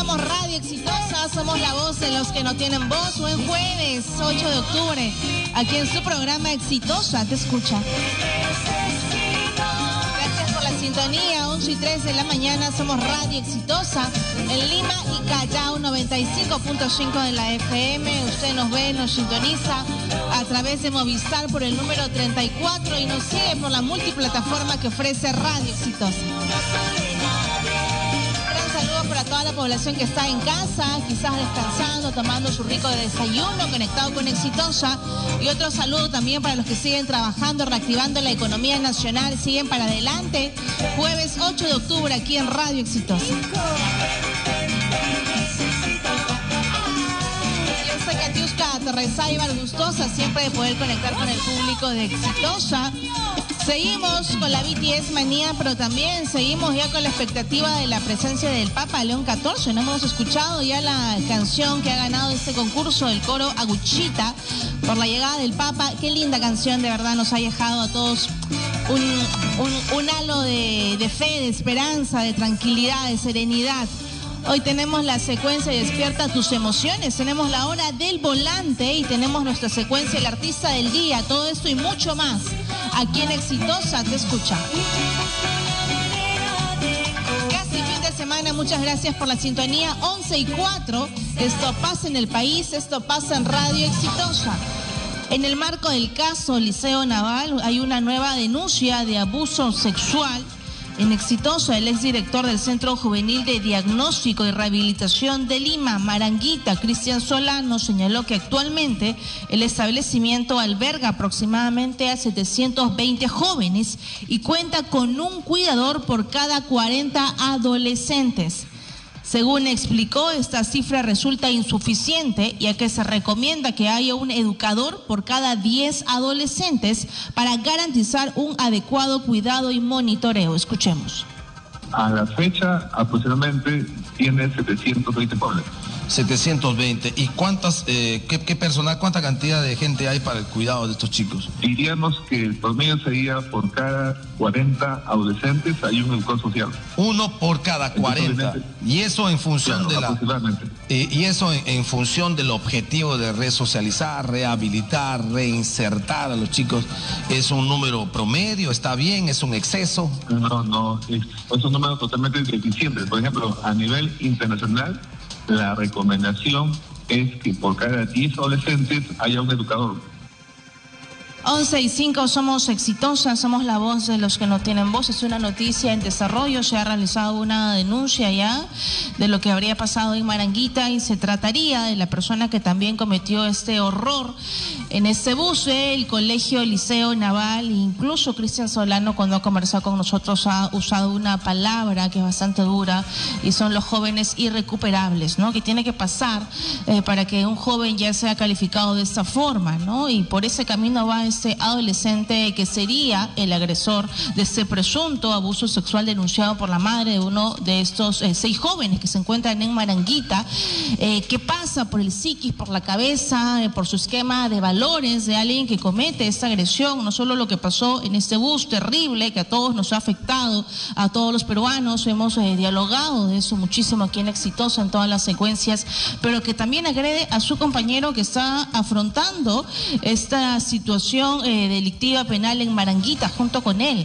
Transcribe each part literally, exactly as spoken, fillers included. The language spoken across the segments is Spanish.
somos Radio Exitosa, somos la voz de los que no tienen voz. Buen jueves, ocho de octubre, aquí en su programa Exitosa, te escucha. Gracias por la sintonía, once y tres de la mañana, somos Radio Exitosa, en Lima y Callao, noventa y cinco punto cinco de la F M. Usted nos ve, nos sintoniza a través de Movistar por el número treinta y cuatro y nos sigue por la multiplataforma que ofrece Radio Exitosa. Saludos para toda la población que está en casa, quizás descansando, tomando su rico desayuno, conectado con Exitosa. Y otro saludo también para los que siguen trabajando, reactivando la economía nacional, siguen para adelante. Jueves ocho de octubre aquí en Radio Exitosa. Yo soy Katiuska Terresaibar, gustosa siempre de poder conectar con el público de Exitosa. Seguimos con la B T S manía, pero también seguimos ya con la expectativa de la presencia del Papa León catorce. No hemos escuchado ya la canción que ha ganado este concurso, el coro Aguchita, por la llegada del Papa. Qué linda canción, de verdad, nos ha dejado a todos un, un, un halo de, de fe, de esperanza, de tranquilidad, de serenidad. Hoy tenemos la secuencia de Despierta tus emociones, tenemos la hora del volante y tenemos nuestra secuencia El artista del día. Todo esto y mucho más aquí en Exitosa te escucha. Casi fin de semana, muchas gracias por la sintonía. once y cuatro, esto pasa en el país, esto pasa en Radio Exitosa. En el marco del caso Liceo Naval hay una nueva denuncia de abuso sexual. En Exitosa, el exdirector del Centro Juvenil de Diagnóstico y Rehabilitación de Lima, Maranguita, Cristian Solano, señaló que actualmente el establecimiento alberga aproximadamente a setecientos veinte jóvenes y cuenta con un cuidador por cada cuarenta adolescentes. Según explicó, esta cifra resulta insuficiente, ya que se recomienda que haya un educador por cada diez adolescentes para garantizar un adecuado cuidado y monitoreo. Escuchemos. A la fecha, aproximadamente tiene setecientos veinte jóvenes. setecientos veinte. ¿Y cuántas, eh, qué, qué personal, cuánta cantidad de gente hay para el cuidado de estos chicos? Diríamos que el promedio sería por cada cuarenta adolescentes hay un educador social. Uno por cada cuarenta. Y eso en función claro, de la... aproximadamente. Eh, y eso en, en función del objetivo de resocializar, rehabilitar, reinsertar a los chicos. ¿Es un número promedio? ¿Está bien? ¿Es un exceso? No, no. Es, es un número totalmente deficiente. Por ejemplo, a nivel internacional, la recomendación es que por cada diez adolescentes haya un educador. once y cinco, somos Exitosas, somos la voz de los que no tienen voz. Es una noticia en desarrollo, se ha realizado una denuncia ya de lo que habría pasado en Maranguita y se trataría de la persona que también cometió este horror en este bus del Colegio Liceo Naval. Incluso Cristian Solano, cuando ha conversado con nosotros, ha usado una palabra que es bastante dura y son los jóvenes irrecuperables, ¿no? Que tiene que pasar eh, para que un joven ya sea calificado de esta forma, ¿no? Y por ese camino va este adolescente que sería el agresor de este presunto abuso sexual denunciado por la madre de uno de estos eh, seis jóvenes que se encuentran en Maranguita. Eh, ¿Qué pasa por el psiquis, por la cabeza, eh, por su esquema de valores de alguien que comete esta agresión? No solo lo que pasó en este bus terrible que a todos nos ha afectado, a todos los peruanos, hemos eh, dialogado de eso muchísimo aquí en Exitosa en todas las secuencias, pero que también agrede a su compañero que está afrontando esta situación Eh, delictiva penal en Maranguita junto con él.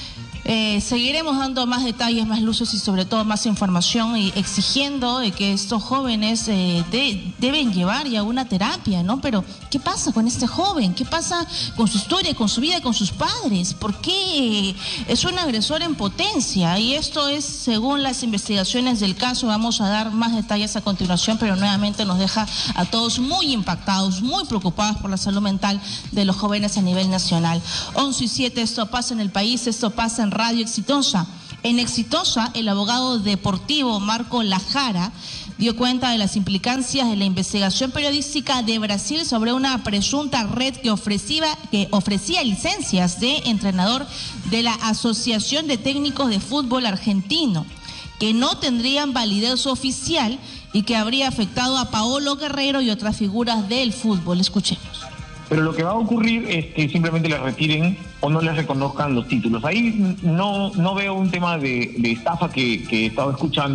Eh, seguiremos dando más detalles, más luces y sobre todo más información y exigiendo de que estos jóvenes eh, de, deben llevar ya una terapia, ¿no? Pero ¿qué pasa con este joven? ¿Qué pasa con su historia, con su vida, con sus padres? ¿Por qué es un agresor en potencia? Y esto es según las investigaciones del caso. Vamos a dar más detalles a continuación, pero nuevamente nos deja a todos muy impactados, muy preocupados por la salud mental de los jóvenes a nivel nacional. once y siete, esto pasa en el país, esto pasa en Radio Exitosa. En Exitosa, el abogado deportivo Marco Lajara dio cuenta de las implicancias de la investigación periodística de Brasil sobre una presunta red que ofrecía, que ofrecía licencias de entrenador de la Asociación de Técnicos de Fútbol Argentino, que no tendrían validez oficial y que habría afectado a Paolo Guerrero y otras figuras del fútbol. Escuchemos. Pero lo que va a ocurrir es que simplemente les retiren o no les reconozcan los títulos. Ahí no, no veo un tema de, de estafa que, que he estado escuchando,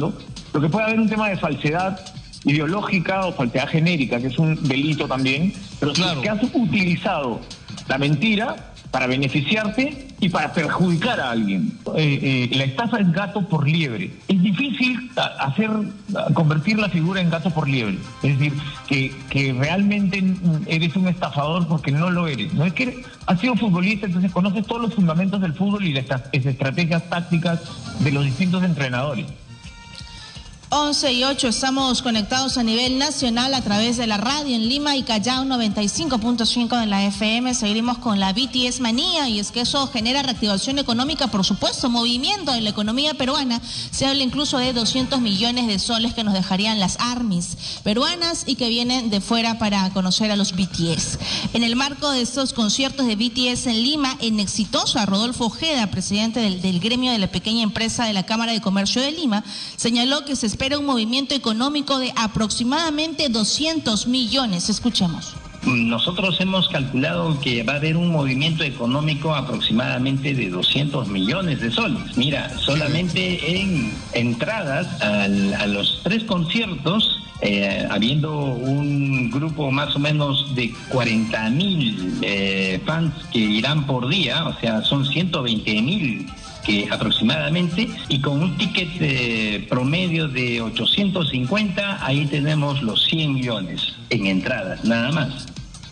Lo que puede haber un tema de falsedad ideológica o falsedad genérica, que es un delito también, pero claro, que has utilizado la mentira para beneficiarte y para perjudicar a alguien. Eh, eh, la estafa es gato por liebre. Es difícil hacer, convertir la figura en gato por liebre. Es decir, que, que realmente eres un estafador porque no lo eres. No es que eres, has sido futbolista, entonces conoces todos los fundamentos del fútbol y las estrategias tácticas de los distintos entrenadores. once y ocho, estamos conectados a nivel nacional a través de la radio en Lima y Callao noventa y cinco punto cinco de la F M. Seguimos con la B T S manía y es que eso genera reactivación económica, por supuesto, movimiento en la economía peruana. Se habla incluso de doscientos millones de soles que nos dejarían las ARMYs peruanas y que vienen de fuera para conocer a los B T S. En el marco de estos conciertos de B T S en Lima, en Exitosa, Rodolfo Ojeda, presidente del, del gremio de la pequeña empresa de la Cámara de Comercio de Lima, señaló que se espera espera un movimiento económico de aproximadamente doscientos millones. Escuchemos. Nosotros hemos calculado que va a haber un movimiento económico aproximadamente de doscientos millones de soles. Mira, solamente en entradas al, a los tres conciertos, eh, habiendo un grupo más o menos de cuarenta mil eh, fans que irán por día, o sea, son ciento veinte mil que aproximadamente, y con un ticket eh, promedio de ochocientos cincuenta, ahí tenemos los cien millones en entradas, nada más.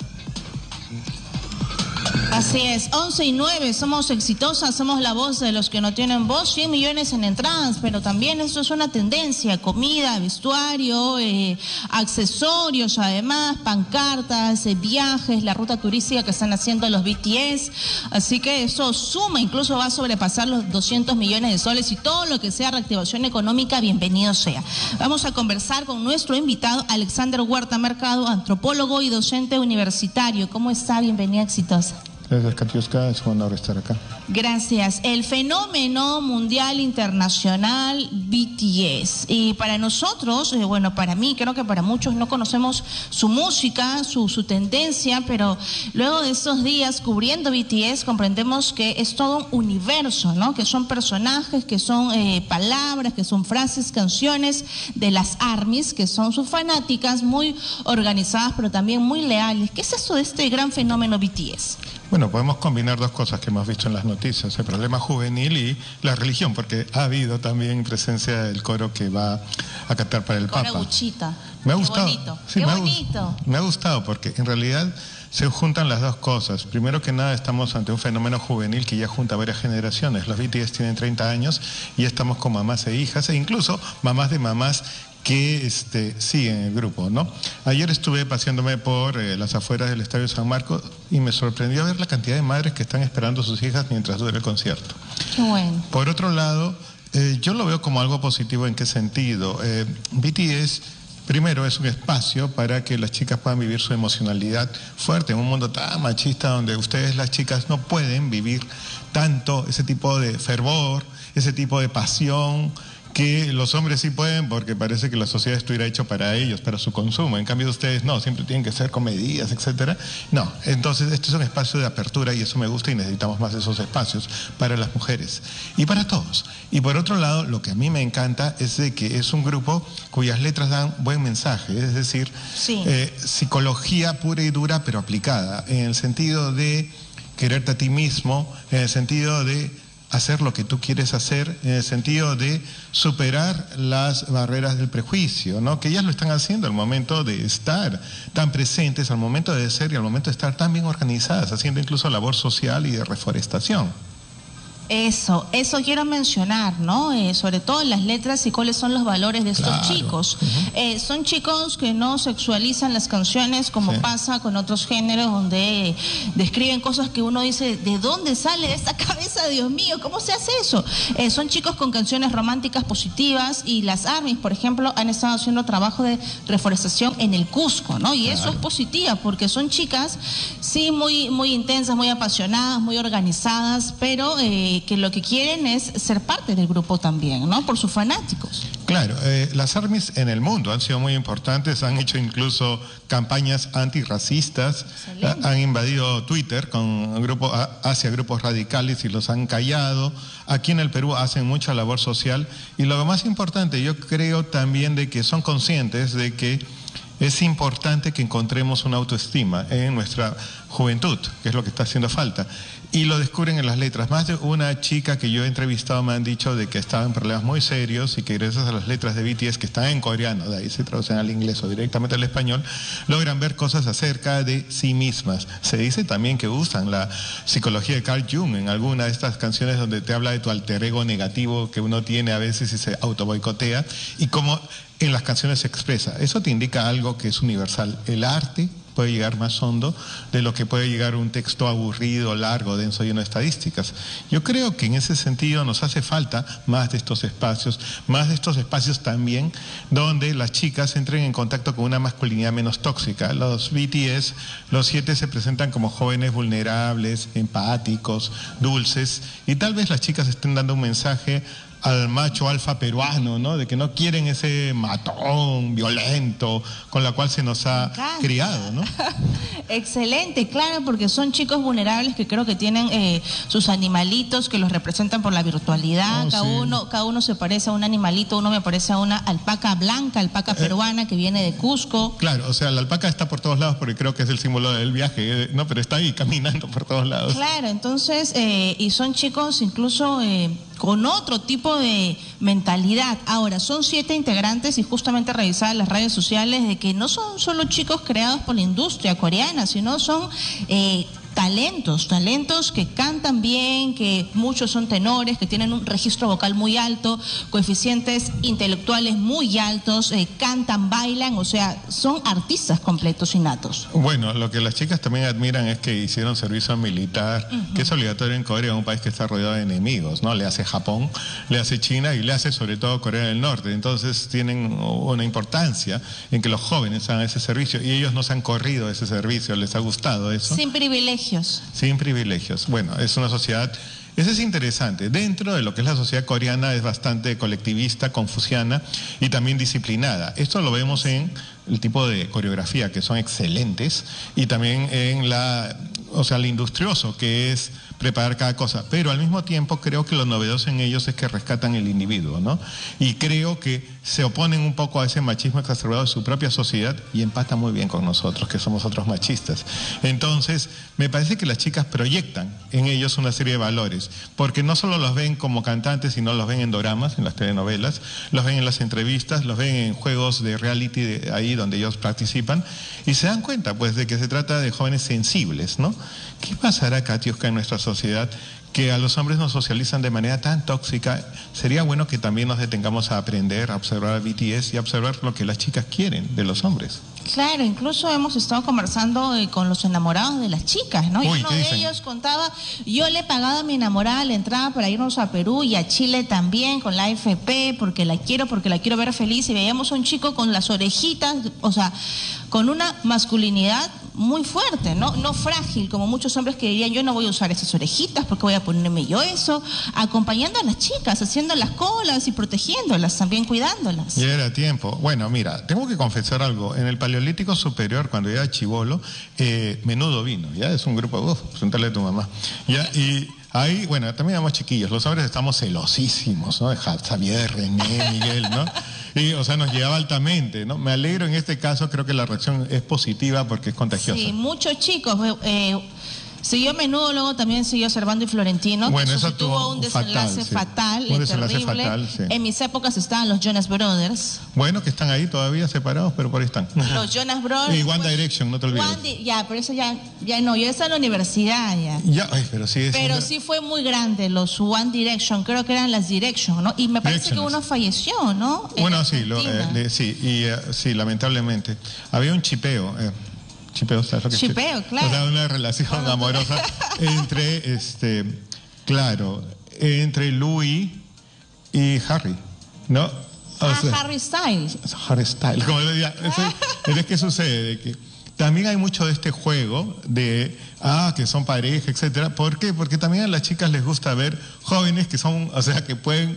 Así es, once y nueve, somos exitosas, somos la voz de los que no tienen voz, cien millones en entradas, pero también esto es una tendencia, comida, vestuario, eh, accesorios, además, pancartas, eh, viajes, la ruta turística que están haciendo los B T S, así que eso suma, incluso va a sobrepasar los doscientos millones de soles y todo lo que sea reactivación económica, bienvenido sea. Vamos a conversar con nuestro invitado, Alexander Huerta Mercado, antropólogo y docente universitario. ¿Cómo está? Bienvenida, Exitosa. Gracias, Katiuska, es un honor estar acá. Gracias. El fenómeno mundial internacional B T S. Y para nosotros, eh, bueno, para mí, creo que para muchos no conocemos su música, su, su tendencia, pero luego de estos días cubriendo B T S comprendemos que es todo un universo, ¿no? Que son personajes, que son eh, palabras, que son frases, canciones de las ARMYs, que son sus fanáticas, muy organizadas, pero también muy leales. ¿Qué es eso de este gran fenómeno B T S? Bueno, podemos combinar dos cosas que hemos visto en las noticias, el problema juvenil y la religión, porque ha habido también presencia del coro que va a cantar para el Coro Papa. Guchita. Me ha Qué gustado. bonito. Sí, Qué me bonito. Ha, me ha gustado porque en realidad se juntan las dos cosas. Primero que nada, estamos ante un fenómeno juvenil que ya junta varias generaciones. Los B T S tienen treinta años y estamos con mamás e hijas e incluso mamás de mamás que este, siguen el grupo, ¿no? Ayer estuve paseándome por eh, las afueras del Estadio San Marcos y me sorprendió ver la cantidad de madres que están esperando a sus hijas mientras dure el concierto. Qué bueno. Por otro lado, eh, yo lo veo como algo positivo. ¿En qué sentido? Eh, B T S, primero, es un espacio para que las chicas puedan vivir su emocionalidad fuerte en un mundo tan machista donde ustedes, las chicas, no pueden vivir tanto ese tipo de fervor, ese tipo de pasión, que los hombres sí pueden porque parece que la sociedad estuviera hecho para ellos, para su consumo. En cambio ustedes no, siempre tienen que ser comedidas, etcétera. No, entonces este es un espacio de apertura y eso me gusta y necesitamos más de esos espacios para las mujeres y para todos. Y por otro lado, lo que a mí me encanta es de que es un grupo cuyas letras dan buen mensaje, es decir, sí. eh, psicología pura y dura pero aplicada, en el sentido de quererte a ti mismo, en el sentido de hacer lo que tú quieres hacer, en el sentido de superar las barreras del prejuicio, ¿no? Que ellas lo están haciendo al momento de estar tan presentes, al momento de ser y al momento de estar tan bien organizadas, haciendo incluso labor social y de reforestación. Eso, eso quiero mencionar, ¿no? Eh, sobre todo en las letras y cuáles son los valores de estos Claro. chicos. Uh-huh. eh, son chicos que no sexualizan las canciones como sí. pasa con otros géneros donde describen cosas que uno dice, ¿de dónde sale esta cabeza, Dios mío? ¿Cómo se hace eso? Eh, son chicos con canciones románticas positivas y las ARMYs, por ejemplo, han estado haciendo trabajo de reforestación en el Cusco, ¿no? Y claro. eso es positiva porque son chicas, sí, muy, muy intensas, muy apasionadas, muy organizadas, pero... Eh, que lo que quieren es ser parte del grupo también, ¿no? Por sus fanáticos. Claro, eh, las ARMYs en el mundo han sido muy importantes, han hecho incluso campañas antirracistas, eh, han invadido Twitter con grupos, hacia grupos radicales y los han callado. Aquí en el Perú hacen mucha labor social y lo más importante, yo creo también de que son conscientes de que es importante que encontremos una autoestima en nuestra juventud, que es lo que está haciendo falta. Y lo descubren en las letras. Más de una chica que yo he entrevistado me han dicho de que estaban en problemas muy serios y que gracias a las letras de B T S, que están en coreano, de ahí se traducen al inglés o directamente al español, logran ver cosas acerca de sí mismas. Se dice también que usan la psicología de Carl Jung en alguna de estas canciones donde te habla de tu alter ego negativo que uno tiene a veces y se autoboicotea, y cómo en las canciones se expresa. Eso te indica algo que es universal. El arte puede llegar más hondo de lo que puede llegar un texto aburrido, largo, denso, lleno de estadísticas. Yo creo que en ese sentido nos hace falta más de estos espacios, más de estos espacios también donde las chicas entren en contacto con una masculinidad menos tóxica. Los B T S, los siete se presentan como jóvenes vulnerables, empáticos, dulces, y tal vez las chicas estén dando un mensaje al macho alfa peruano, ¿no? De que no quieren ese matón violento con la cual se nos ha criado, ¿no? Excelente, claro, porque son chicos vulnerables que creo que tienen eh, sus animalitos que los representan por la virtualidad. Oh, cada sí. uno, cada uno se parece a un animalito. Uno me parece a una alpaca blanca, alpaca peruana eh, que viene de Cusco. Claro, o sea, la alpaca está por todos lados porque creo que es el símbolo del viaje, ¿no? Pero está ahí caminando por todos lados. Claro, entonces, eh, y son chicos incluso eh, con otro tipo de mentalidad. Ahora, son siete integrantes y justamente revisaba las redes sociales de que no son solo chicos creados por la industria coreana, sino son eh, talentos, talentos que cantan bien, que muchos son tenores, que tienen un registro vocal muy alto, coeficientes intelectuales muy altos, eh, cantan, bailan, o sea, son artistas completos innatos. Bueno, lo que las chicas también admiran es que hicieron servicio militar, uh-huh. que es obligatorio en Corea, un país que está rodeado de enemigos, ¿no? Le hace Japón, le hace China y le hace sobre todo Corea del Norte. Entonces tienen una importancia en que los jóvenes hagan ese servicio y ellos no se han corrido de ese servicio, les ha gustado eso. Sin privilegios. Sin privilegios. Bueno, es una sociedad, eso es interesante. Dentro de lo que es la sociedad coreana es bastante colectivista, confuciana y también disciplinada. Esto lo vemos en el tipo de coreografía, que son excelentes, y también en la, o sea, lo industrioso, que es preparar cada cosa. Pero al mismo tiempo creo que lo novedoso en ellos es que rescatan el individuo, ¿no? Y creo que se oponen un poco a ese machismo exacerbado de su propia sociedad y empatan muy bien con nosotros, que somos otros machistas. Entonces, me parece que las chicas proyectan en ellos una serie de valores, porque no solo los ven como cantantes, sino los ven en doramas, en las telenovelas, los ven en las entrevistas, los ven en juegos de reality de ahí donde ellos participan, y se dan cuenta, pues, de que se trata de jóvenes sensibles, ¿no? ¿Qué pasará, Katiuska, en nuestra sociedad que a los hombres nos socializan de manera tan tóxica? Sería bueno que también nos detengamos a aprender, a observar a B T S y a observar lo que las chicas quieren de los hombres. Claro, incluso hemos estado conversando eh, con los enamorados de las chicas, ¿no? Uy, y uno de ellos contaba, yo le he pagado a mi enamorada la entrada para irnos a Perú y a Chile también con la A F P, porque la quiero, porque la quiero ver feliz, y veíamos a un chico con las orejitas, o sea, con una masculinidad muy fuerte, ¿no? No frágil, como muchos hombres que dirían, yo no voy a usar esas orejitas porque voy a ponerme yo eso, acompañando a las chicas, haciendo las colas y protegiéndolas, también cuidándolas. Ya era tiempo. Bueno, mira, tengo que confesar algo. En el Paleolítico Superior, cuando yo era chibolo, eh, Menudo vino, ya es un grupo, uff, pregúntale a tu mamá, ya, y ahí, bueno, también éramos chiquillos, los hombres estamos celosísimos, ¿no? De Xavier, René, Miguel, ¿no? Y, o sea, nos llegaba altamente, ¿no? Me alegro en este caso, creo que la reacción es positiva porque es contagiosa. Sí, muchos chicos, eh, siguió Menudo, luego también siguió Servando y Florentino, bueno, que eso tuvo un desenlace fatal, fatal un desenlace terrible. Fatal, sí. En mis épocas estaban los Jonas Brothers. Bueno, que están ahí todavía separados, pero por ahí están. Los Jonas Brothers. Y One Direction, no te olvides. One, ya, pero eso ya, ya no, yo estaba en la universidad ya. Ya, ay, pero sí es. Pero una... sí fue muy grande los One Direction, creo que eran las Direction, ¿no? Y me parece que uno falleció, ¿no? Bueno, sí, lo, eh, le, sí, y uh, sí, lamentablemente. Había un chipeo. Eh. Chipeo, ¿sabes lo que Chipeo, es? claro. O sea, una relación Cuando amorosa te... entre, este, claro, entre Louis y Harry, ¿no? O ah, sea, Harry Styles. Harry Styles, como le diga. Es, es que sucede, de que también hay mucho de este juego de, ah, que son pareja, etcétera. ¿Por qué? Porque también a las chicas les gusta ver jóvenes que son, o sea, que pueden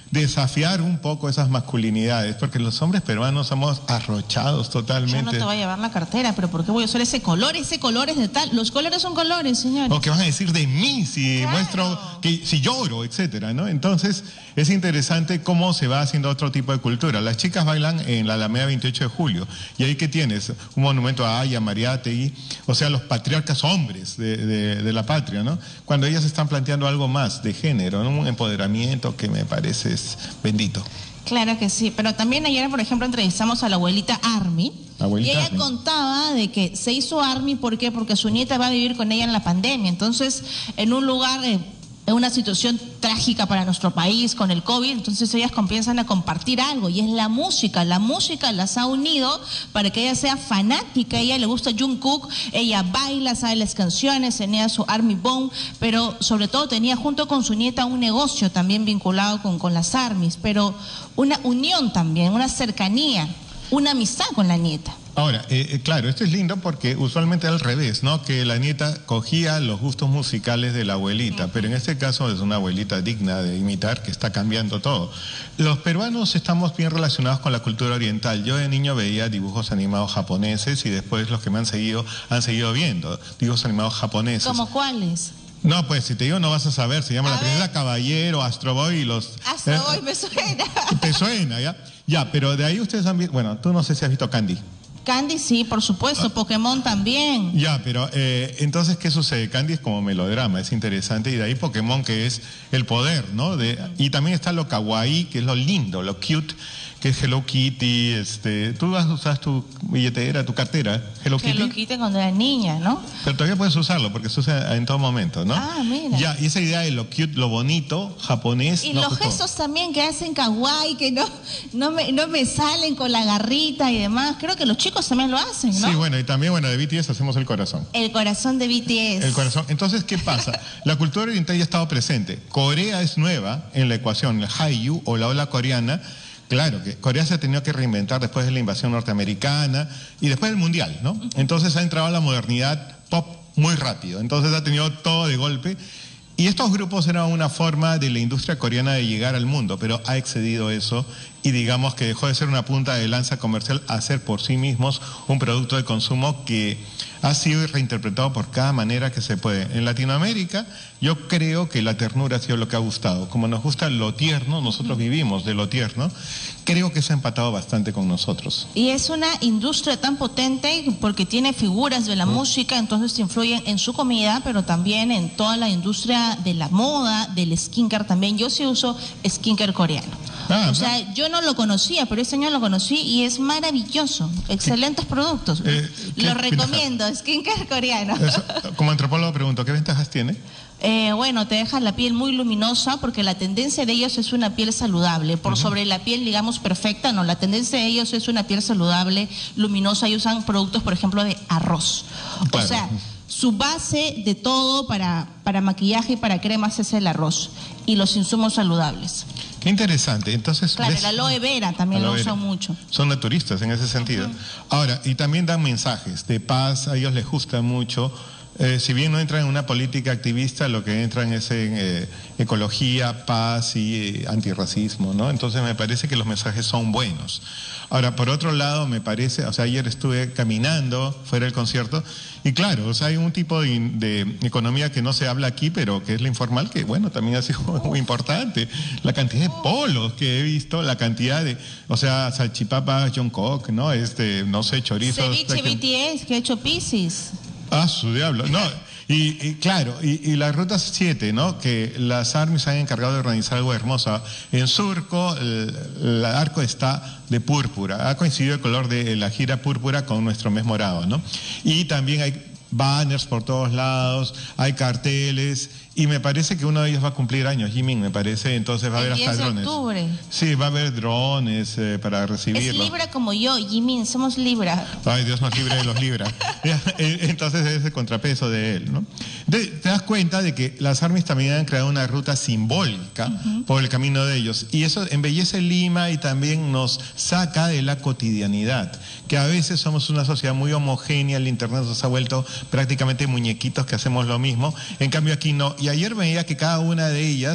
desafiar un poco esas masculinidades, porque los hombres peruanos somos arrochados totalmente. Yo no te voy a llevar la cartera, pero ¿por qué voy a usar ese color? Ese color es de tal. Los colores son colores, señores. O que van a decir de mí si Claro. muestro, que si lloro, etcétera, ¿no? Entonces, es interesante cómo se va haciendo otro tipo de cultura. Las chicas bailan en la Alameda veintiocho de julio, y ahí que tienes un monumento a Aya, Mariátegui, o sea, los patriarcas hombres de, de, de la patria, ¿no? Cuando ellas están planteando algo más de género, ¿no? Un empoderamiento que me parece es bendito. Claro que sí, pero también ayer, por ejemplo, entrevistamos a la abuelita Army, Abuelita y ella Army. contaba de que se hizo Army, ¿por qué? Porque su nieta va a vivir con ella en la pandemia, entonces en un lugar, eh, en una situación trágica para nuestro país con el COVID, entonces ellas comienzan a compartir algo, y es la música, la música las ha unido para que ella sea fanática, a ella le gusta Jungkook, ella baila, sabe las canciones, tenía su Army Bomb, pero sobre todo tenía junto con su nieta un negocio también vinculado con, con las Armys, pero una unión también, una cercanía, una amistad con la nieta. Ahora, eh, eh, claro, esto es lindo porque usualmente al revés, ¿no? Que la nieta cogía los gustos musicales de la abuelita, pero en este caso es una abuelita digna de imitar que está cambiando todo. Los peruanos estamos bien relacionados con la cultura oriental. Yo de niño veía dibujos animados japoneses y después los que me han seguido han seguido viendo dibujos animados japoneses. ¿Cómo cuáles? No, pues si te digo no vas a saber, se llama A La ver. Princesa Caballero, Astro Boy y los... Astro eh, Boy me suena. Te suena, ¿ya? Ya, pero de ahí ustedes han visto... Bueno, tú no sé si has visto Candy. Candy sí, por supuesto, Pokémon también. Ya, pero eh, entonces, ¿qué sucede? Candy es como melodrama, es interesante, y de ahí Pokémon, que es el poder, ¿no? De, y también está lo kawaii, que es lo lindo, lo cute, que es Hello Kitty. Este, tú vas a usar tu billetera, tu cartera, Hello Que Kitty, lo quiten cuando era niña, ¿no? pero todavía puedes usarlo porque se usa en todo momento, ¿no? Ah, mira. Ya, y esa idea de lo cute, lo bonito, japonés. Y nos los gustó. gestos también que hacen kawaii, que no, no, me, no me salen con la garrita y demás. Creo que los chicos también lo hacen, ¿no? Sí, bueno, y también, bueno, de B T S hacemos el corazón. El corazón de B T S. El corazón. Entonces, ¿qué pasa? La cultura oriental ya ha estado presente. Corea es nueva en la ecuación, el Hallyu o la ola coreana. Claro, que Corea se ha tenido que reinventar después de la invasión norteamericana y después del mundial, ¿no? Entonces ha entrado a la modernidad pop muy rápido. Entonces ha tenido todo de golpe. Y estos grupos eran una forma de la industria coreana de llegar al mundo, pero ha excedido eso y digamos que dejó de ser una punta de lanza comercial a ser por sí mismos un producto de consumo que ha sido reinterpretado por cada manera que se puede. En Latinoamérica yo creo que la ternura ha sido lo que ha gustado. Como nos gusta lo tierno, nosotros vivimos de lo tierno, creo que se ha empatado bastante con nosotros. Y es una industria tan potente porque tiene figuras de la Mm. música, entonces influyen en su comida, pero también en toda la industria de la moda, del skincare también. Yo sí uso skincare coreano. Ah, o sea, yo no lo conocía, pero ese año lo conocí y es maravilloso. Excelentes productos. Eh, ¿qué Lo opinas? recomiendo, skincare coreano. Eso, como antropólogo pregunto, ¿qué ventajas tiene? Eh, bueno, te deja la piel muy luminosa porque la tendencia de ellos es una piel saludable. Por sobre la piel, digamos, perfecta, no. La tendencia de ellos es una piel saludable, luminosa, y usan productos, por ejemplo, de arroz. Claro. O sea, su base de todo para, para maquillaje y para cremas es el arroz y los insumos saludables. Qué interesante. Entonces, Claro, ¿ves? el aloe vera también Aloe lo vera. usan mucho. Son naturistas en ese sentido. Ahora, y también dan mensajes de paz, a ellos les gusta mucho. Eh, si bien no entran en una política activista, lo que entran es en eh, ecología, paz y eh, antirracismo, ¿no? Entonces me parece que los mensajes son buenos. Ahora, por otro lado, me parece, o sea, ayer estuve caminando fuera del concierto y claro, o sea, hay un tipo de, de economía que no se habla aquí, pero que es la informal, que bueno, también ha sido muy importante. La cantidad de polos que he visto, la cantidad de, o sea, salchipapas Jungkook, ¿no? Este, no sé, chorizos. Ceviche B T S que ha hecho Pisces. Ah, su diablo. No, y, y claro, y, y la ruta siete, ¿no? Que las Armys se han encargado de organizar algo hermoso. En Surco, el, el arco está de púrpura. Ha coincidido el color de la gira púrpura con nuestro mes morado, ¿no? Y también hay banners por todos lados, hay carteles, y me parece que uno de ellos va a cumplir años, Jimin, me parece, entonces va a haber El hasta diez de drones. octubre. Sí, va a haber drones eh, para Es recibirlo. Libra como yo, Jimin, somos Libra. Ay, Dios nos libre de los Libra. Entonces es el contrapeso de él, ¿no? De, te das cuenta de que las Armys también han creado una ruta simbólica uh-huh. por el camino de ellos. Y eso embellece Lima y también nos saca de la cotidianidad. Que a veces somos una sociedad muy homogénea, el internet nos ha vuelto prácticamente muñequitos que hacemos lo mismo. En cambio aquí no. Y ayer veía que cada una de ellas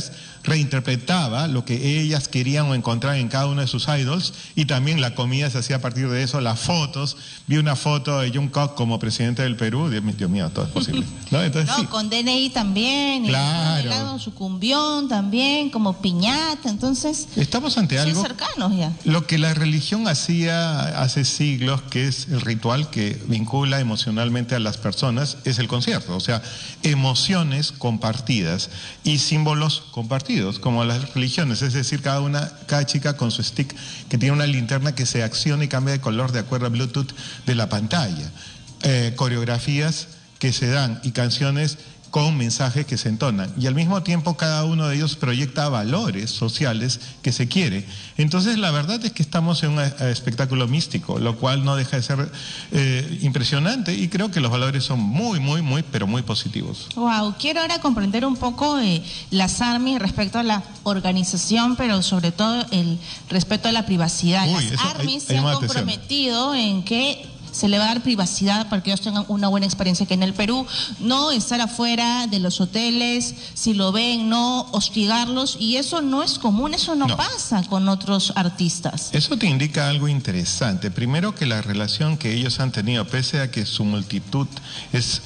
reinterpretaba lo que ellas querían o encontrar en cada uno de sus idols, y también la comida se hacía a partir de eso, las fotos. Vi una foto de Jungkook como presidente del Perú, Dios mío, todo es posible. ¿No? Entonces, no, sí. con D N I también, claro. y helado, su cumbión también, como piñata, entonces... Estamos ante algo... cercanos ya. Lo que la religión hacía hace siglos, que es el ritual que vincula emocionalmente a las personas, es el concierto. O sea, emociones compartidas y símbolos compartidos, como las religiones, es decir, cada una, cada chica con su stick que tiene una linterna que se acciona y cambia de color de acuerdo a Bluetooth de la pantalla, eh, coreografías que se dan y canciones con mensajes que se entonan, y al mismo tiempo cada uno de ellos proyecta valores sociales que se quiere. Entonces la verdad es que estamos en un espectáculo místico, lo cual no deja de ser eh, impresionante, y creo que los valores son muy, muy, muy, pero muy positivos. Wow, quiero ahora comprender un poco eh, las ARMY respecto a la organización, pero sobre todo el respeto a la privacidad. Uy, las eso, ARMY hay, se hay han más comprometido atención. En que se le va a dar privacidad para que ellos tengan una buena experiencia aquí en el Perú, no estar afuera de los hoteles, si lo ven, no hostigarlos, y eso no es común, eso no, no pasa con otros artistas. Eso te indica algo interesante. Primero, que la relación que ellos han tenido, pese a que su multitud es,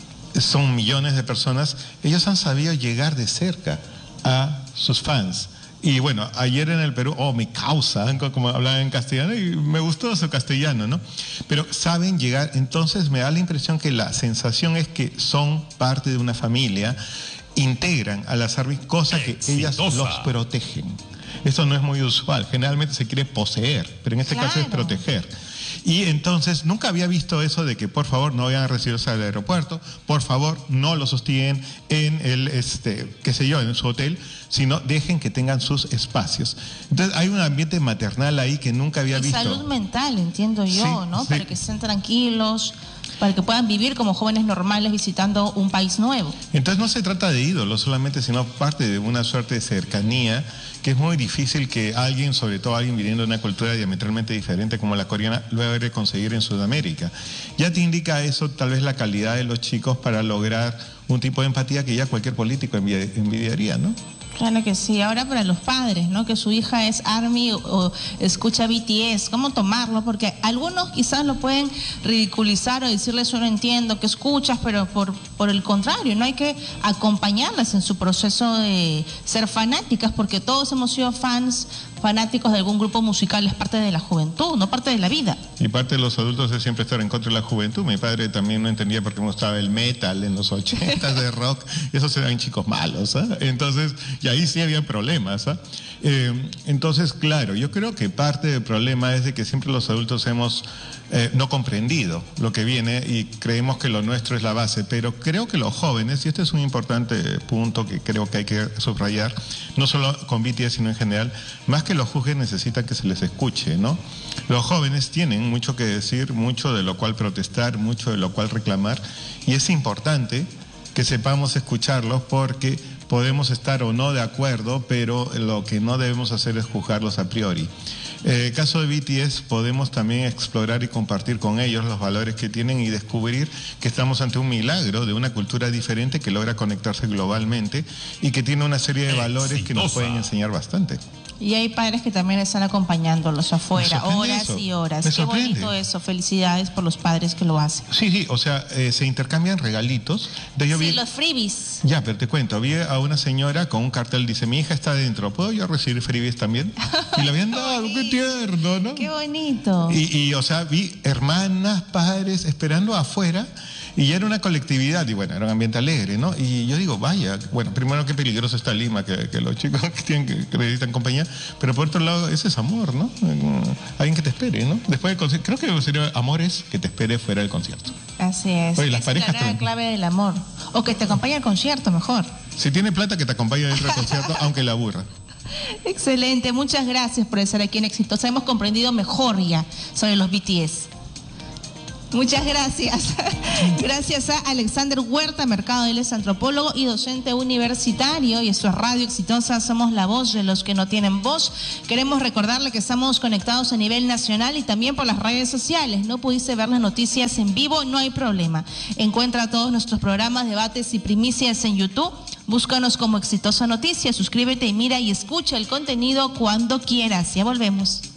son millones de personas, ellos han sabido llegar de cerca a sus fans. Y bueno, ayer en el Perú, oh, mi causa, como hablaban en castellano, y me gustó su castellano, ¿no? Pero saben llegar, entonces me da la impresión que la sensación es que son parte de una familia, integran a las ARMY, cosa que ellas los protegen. Eso no es muy usual, generalmente se quiere poseer, pero en este claro. caso es proteger. Y entonces nunca había visto eso de que por favor no vayan a recibirse al aeropuerto, por favor no los hostiguen en el, este, qué sé yo, en su hotel, sino dejen que tengan sus espacios. Entonces hay un ambiente maternal ahí que nunca había y visto. Salud mental, entiendo yo, sí, ¿no? Sí. Para que estén tranquilos, para que puedan vivir como jóvenes normales visitando un país nuevo. Entonces no se trata de ídolos solamente, sino parte de una suerte de cercanía, que es muy difícil que alguien, sobre todo alguien viniendo de una cultura diametralmente diferente como la coreana, logre conseguir en Sudamérica. Ya te indica eso tal vez la calidad de los chicos para lograr un tipo de empatía que ya cualquier político envidiaría, ¿no? Claro que sí. Ahora para los padres, ¿no? Que su hija es ARMY o, o escucha B T S, ¿cómo tomarlo? Porque algunos quizás lo pueden ridiculizar o decirles, yo no entiendo que escuchas, pero por, por el contrario, no hay que acompañarlas en su proceso de ser fanáticas, porque todos hemos sido fans, fanáticos de algún grupo musical, es parte de la juventud, no parte de la vida. Y parte de los adultos es siempre estar en contra de la juventud. Mi padre también no entendía por qué me gustaba el metal en los ochentas de rock, esos eran chicos malos, ¿eh? Entonces, y ahí sí había problemas, ¿eh? Eh, entonces, claro, yo creo que parte del problema es de que siempre los adultos hemos eh, no comprendido lo que viene y creemos que lo nuestro es la base, pero creo que los jóvenes, y este es un importante punto que creo que hay que subrayar, no solo con B T S sino en general, más que los juzguen necesitan que se les escuche, ¿no? Los jóvenes tienen mucho que decir, mucho de lo cual protestar, mucho de lo cual reclamar, y es importante que sepamos escucharlos porque podemos estar o no de acuerdo, pero lo que no debemos hacer es juzgarlos a priori. En el caso de B T S podemos también explorar y compartir con ellos los valores que tienen y descubrir que estamos ante un milagro de una cultura diferente que logra conectarse globalmente y que tiene una serie de valores Exitosa. Que nos pueden enseñar bastante. Y hay padres que también están acompañándolos afuera, horas eso. y horas. Me Qué sorprende. bonito eso, felicidades por los padres que lo hacen. Sí, sí, o sea, eh, se intercambian regalitos. De yo sí, vi... los freebies. Ya, pero te cuento, vi a una señora con un cartel, dice, mi hija está adentro, ¿puedo yo recibir freebies también? Y le habían dado, qué tierno, ¿no? Qué bonito. Y, y, o sea, vi hermanas, padres esperando afuera. Y ya era una colectividad, y bueno, era un ambiente alegre, ¿no? Y yo digo, vaya, bueno, primero qué peligroso está Lima, que, que los chicos que tienen que, que necesitan compañía, pero por otro lado, ese es amor, ¿no? Alguien que te espere, ¿no? Después del concierto, creo que sería amor es que te espere fuera del concierto. Así es. Oye, las es parejas la gran te... clave del amor. O que te acompañe al concierto, mejor. Si tiene plata, que te acompañe dentro del concierto, aunque la aburra. Excelente, muchas gracias por estar aquí en Exitosa. Hemos comprendido mejor ya sobre los B T S. Muchas gracias. Gracias a Alexander Huerta Mercado, él es antropólogo y docente universitario, y esto es Radio Exitosa, somos la voz de los que no tienen voz. Queremos recordarle que estamos conectados a nivel nacional y también por las redes sociales. No pudiste ver las noticias en vivo, no hay problema. Encuentra todos nuestros programas, debates y primicias en YouTube Búscanos como Exitosa Noticias, suscríbete y mira y escucha el contenido cuando quieras. Ya volvemos.